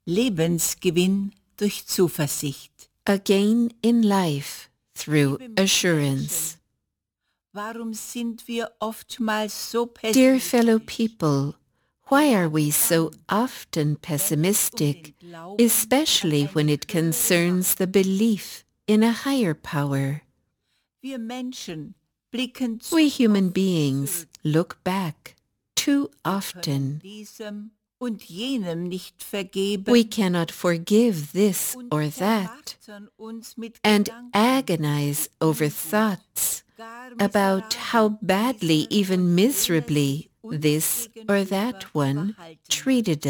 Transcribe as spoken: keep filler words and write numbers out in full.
Lebensgewinn durch Zuversicht. A gain in life through assurance. Warum sind wir oftmals so Dear fellow pessimistisch? people, why are we so often pessimistic, especially when it concerns the belief in a higher power? Wir Menschen blicken zu We human oft beings zurück, look back too können often. diesem und jenem nicht vergeben We cannot forgive this und or that, zermartern uns mit and Gedanken, agonize over thoughts gar about how miserabel badly, äußern even und miserably, jenes uns this or gegenüber that one verhalten. treated